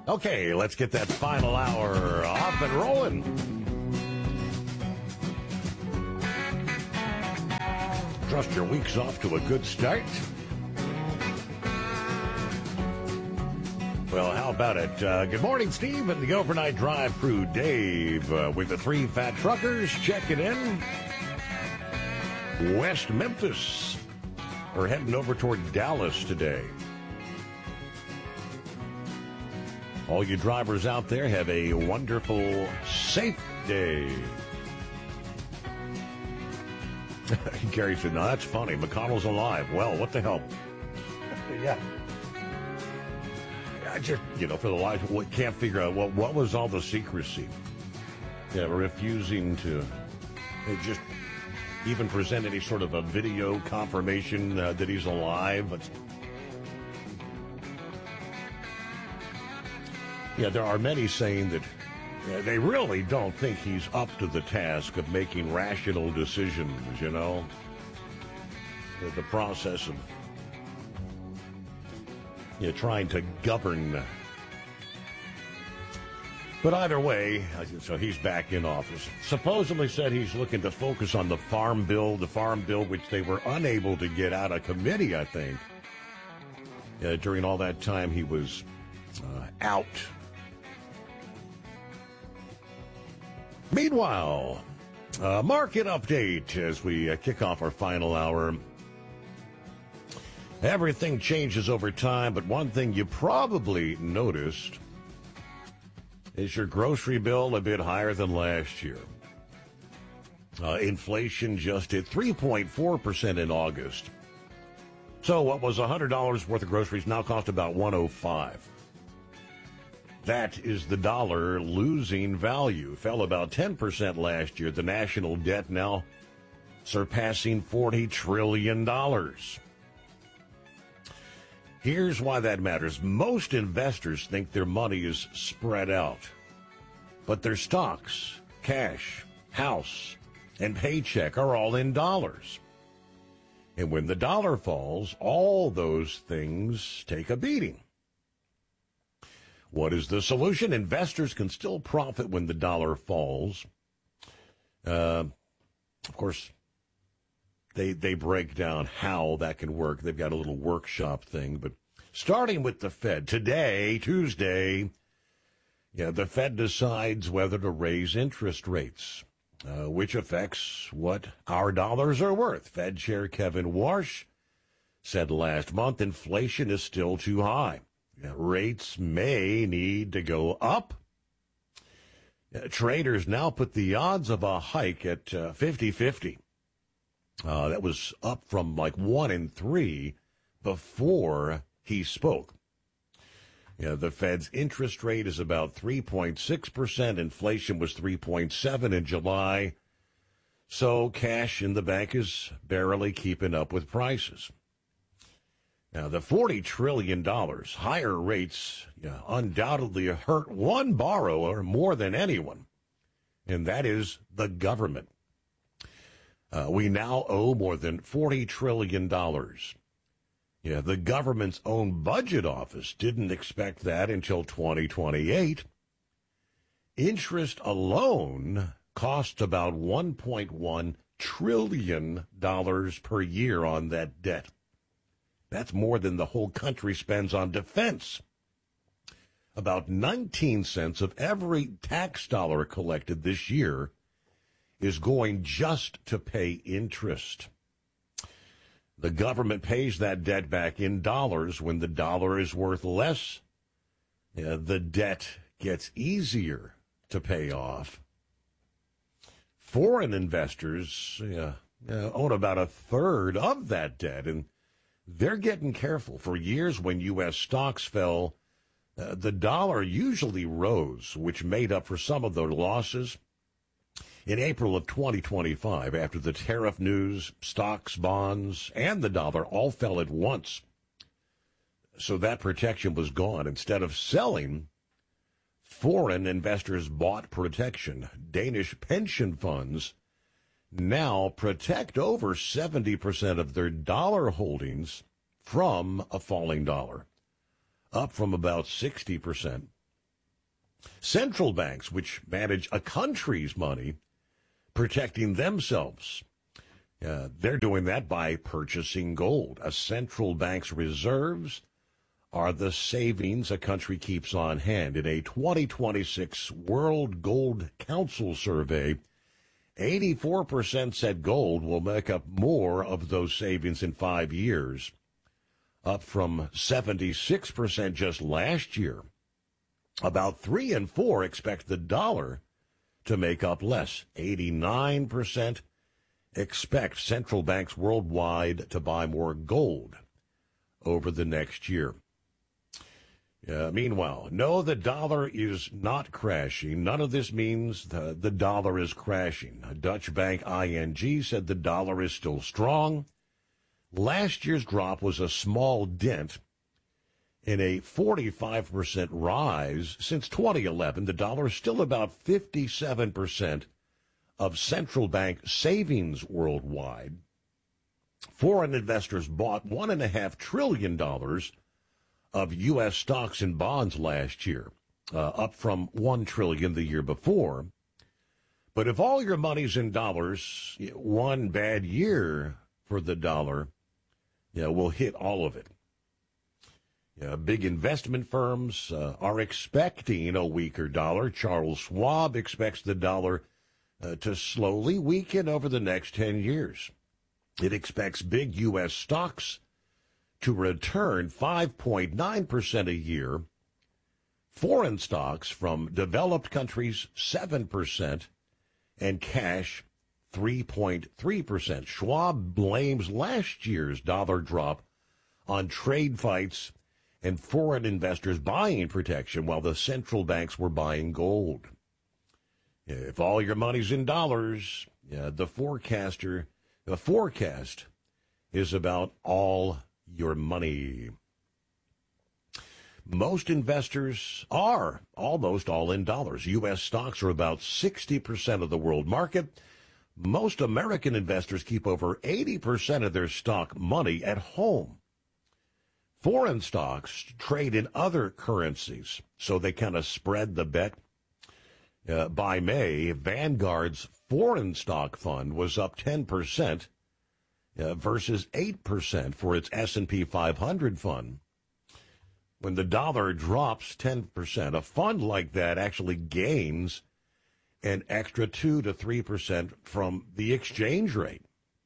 Okay, let's get that final hour off and rolling. Trust your week's off to a good start. Well, how about it? Good morning, Steve, and the overnight drive crew, Dave, with the three fat truckers checking in. West Memphis. We're heading over toward Dallas today. All you drivers out there, have a wonderful, safe day. Gary said, no, that's funny. McConnell's alive. Well, what the hell? Yeah. I just, for the life, can't figure out what was all the secrecy. Yeah, refusing to just even present any sort of a video confirmation that he's alive. Yeah, there are many saying that they really don't think he's up to the task of making rational decisions, The process of trying to govern. But either way, so he's back in office. Supposedly said he's looking to focus on the farm bill which they were unable to get out of committee, I think. During all that time he was out. Meanwhile, market update as we kick off our final hour. Everything changes over time, but one thing you probably noticed is your grocery bill a bit higher than last year. Inflation just hit 3.4% in August. So what was $100 worth of groceries now cost about $105. That is the dollar losing value. Fell about 10% last year. The national debt now surpassing $40 trillion. Here's why that matters. Most investors think their money is spread out, but their stocks, cash, house, and paycheck are all in dollars. And when the dollar falls, all those things take a beating. What is the solution? Investors can still profit when the dollar falls. Of course, they break down how that can work. They've got a little workshop thing. But starting with the Fed, today, Tuesday, the Fed decides whether to raise interest rates, which affects what our dollars are worth. Fed Chair Kevin Warsh said last month inflation is still too high. Rates may need to go up. Traders now put the odds of a hike at 50-50. That was up from like 1 in 3 before he spoke. The Fed's interest rate is about 3.6%. Inflation was 3.7 in July. So cash in the bank is barely keeping up with prices. Now, the $40 trillion, higher rates undoubtedly hurt one borrower more than anyone, and that is the government. We now owe more than $40 trillion. The government's own budget office didn't expect that until 2028. Interest alone costs about $1.1 trillion per year on that debt. That's more than the whole country spends on defense. About 19 cents of every tax dollar collected this year is going just to pay interest. The government pays that debt back in dollars. When the dollar is worth less, the debt gets easier to pay off. Foreign investors own about a third of that debt, and they're getting careful. For years, when U.S. stocks fell, the dollar usually rose, which made up for some of the losses. In April of 2025, after the tariff news, stocks, bonds, and the dollar all fell at once. So that protection was gone. Instead of selling, foreign investors bought protection. Danish pension funds now protect over 70% of their dollar holdings from a falling dollar, up from about 60%. Central banks, which manage a country's money, protecting themselves. They're doing that by purchasing gold. A central bank's reserves are the savings a country keeps on hand. In a 2026 World Gold Council survey, 84% said gold will make up more of those savings in 5 years, up from 76% just last year. About 3 in 4 expect the dollar to make up less. 89% expect central banks worldwide to buy more gold over the next year. Meanwhile, no, the dollar is not crashing. None of this means the dollar is crashing. Dutch bank ING said the dollar is still strong. Last year's drop was a small dent in a 45% rise since 2011. The dollar is still about 57% of central bank savings worldwide. Foreign investors bought $1.5 trillion of U.S. stocks and bonds last year, up from $1 trillion the year before. But if all your money's in dollars, one bad year for the dollar will hit all of it. Big investment firms are expecting a weaker dollar. Charles Schwab expects the dollar to slowly weaken over the next 10 years. It expects big U.S. stocks to return 5.9% a year, foreign stocks from developed countries 7%, and cash 3.3%. Schwab blames last year's dollar drop on trade fights and foreign investors buying protection while the central banks were buying gold. If all your money's in dollars, the forecast is about all your money. Most investors are almost all in dollars. U.S. stocks are about 60% of the world market. Most American investors keep over 80% of their stock money at home. Foreign stocks trade in other currencies, so they kind of spread the bet. By May, Vanguard's foreign stock fund was up 10%. Versus 8% for its S&P 500 fund. When the dollar drops 10%, a fund like that actually gains an extra 2 to 3% from the exchange rate.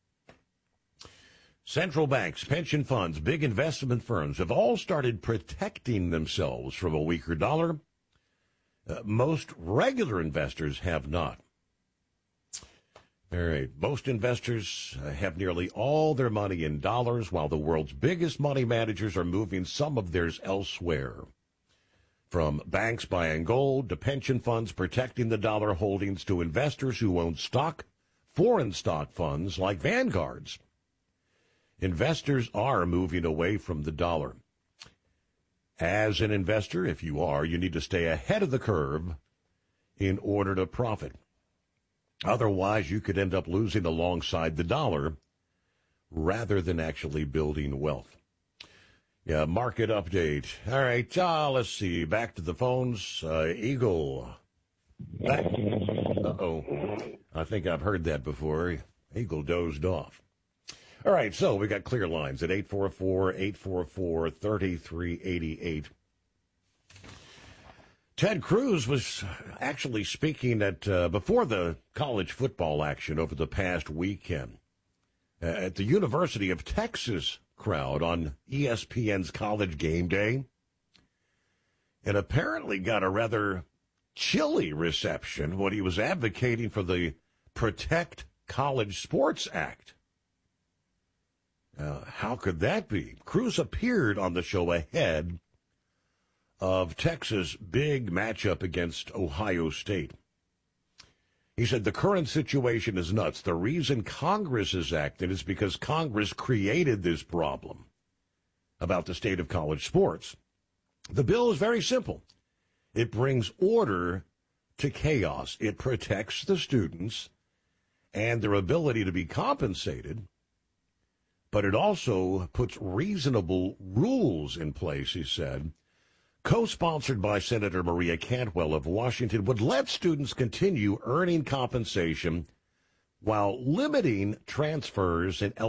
Central banks, pension funds, big investment firms have all started protecting themselves from a weaker dollar. Most regular investors have not. All right. Most investors have nearly all their money in dollars, while the world's biggest money managers are moving some of theirs elsewhere. From banks buying gold to pension funds protecting the dollar holdings to investors who own foreign stock funds like Vanguard's. Investors are moving away from the dollar. As an investor, if you are, you need to stay ahead of the curve in order to profit. Otherwise, you could end up losing alongside the dollar rather than actually building wealth. Market update. All right, let's see. Back to the phones. Eagle. Uh-oh. I think I've heard that before. Eagle dozed off. All right, so we got clear lines at 844-844-3388. Ted Cruz was actually speaking at before the college football action over the past weekend at the University of Texas crowd on ESPN's College Game Day, and apparently got a rather chilly reception when he was advocating for the Protect College Sports Act. How could that be? Cruz appeared on the show ahead of Texas' big matchup against Ohio State. He said the current situation is nuts. The reason Congress is acting is because Congress created this problem about the state of college sports. The bill is very simple. It brings order to chaos. It protects the students and their ability to be compensated, but it also puts reasonable rules in place, he said. co-sponsored by Senator Maria Cantwell of Washington, would let students continue earning compensation while limiting transfers in